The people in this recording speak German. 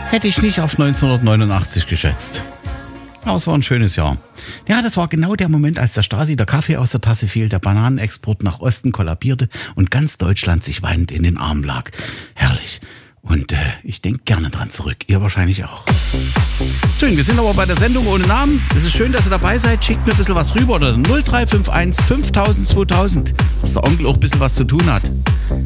Hätte ich nicht auf 1989 geschätzt. Aber es war ein schönes Jahr. Ja, das war genau der Moment, als der Stasi der Kaffee aus der Tasse fiel, der Bananenexport nach Osten kollabierte und ganz Deutschland sich weinend in den Armen lag. Herrlich. Und ich denke gerne dran zurück. Ihr wahrscheinlich auch. Schön, wir sind aber bei der Sendung ohne Namen. Es ist schön, dass ihr dabei seid. Schickt mir ein bisschen was rüber. Oder 0351 5000 2000. Dass der Onkel auch ein bisschen was zu tun hat.